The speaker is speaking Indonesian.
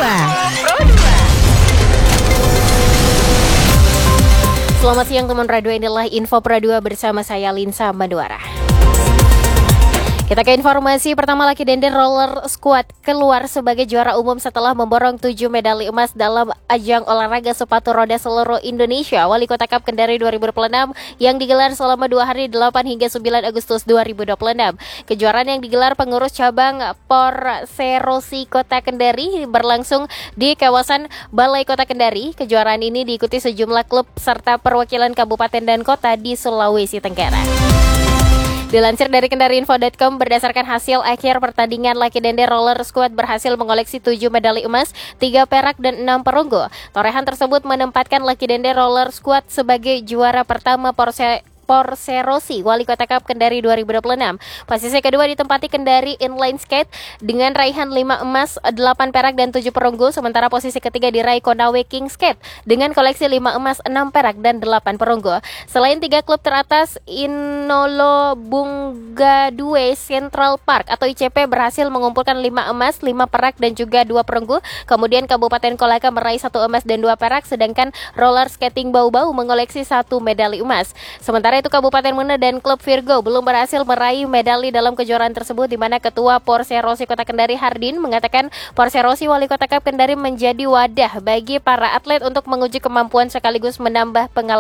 Selamat siang teman Radio, inilah Info Pro 2 bersama saya Linsa Madwara. Kita ke informasi pertama, Lucky Dender Roller Squad keluar sebagai juara umum setelah memborong 7 medali emas dalam ajang olahraga sepatu roda seluruh Indonesia Wali Kota Cup Kendari 2026 yang digelar selama 2 hari 8 hingga 9 Agustus 2026. Kejuaraan yang digelar pengurus cabang Porserosi Kota Kendari berlangsung di kawasan Balai Kota Kendari. Kejuaraan ini diikuti sejumlah klub serta perwakilan kabupaten dan kota di Sulawesi Tenggara. Dilansir dari kendariinfo.com, berdasarkan hasil akhir pertandingan, Lucky Dender Roller Squad berhasil mengoleksi 7 medali emas, 3 perak, dan 6 perunggu. Torehan tersebut menempatkan Lucky Dender Roller Squad sebagai juara pertama Porserosi Wali Kota Cup Kendari 2026. Posisi kedua ditempati Kendari Inline Skate dengan raihan 5 emas, 8 perak, dan 7 perunggu. Sementara posisi ketiga diraih Konawe King Skate dengan koleksi 5 emas, 6 perak, dan 8 perunggu. Selain 3 klub teratas, Inolo Bungadue Central Park atau ICP berhasil mengumpulkan 5 emas, 5 perak, dan juga 2 perunggu. Kemudian Kabupaten Kolaka meraih 1 emas dan 2 perak, sedangkan Roller Skating Bau-Bau mengoleksi 1 medali emas. Sementara itu Kabupaten Muna dan klub Virgo belum berhasil meraih medali dalam kejuaraan tersebut, di mana Ketua Porserosi Kota Kendari Hardin mengatakan Porserosi Wali Kota Cup Kendari menjadi wadah bagi para atlet untuk menguji kemampuan sekaligus menambah pengalaman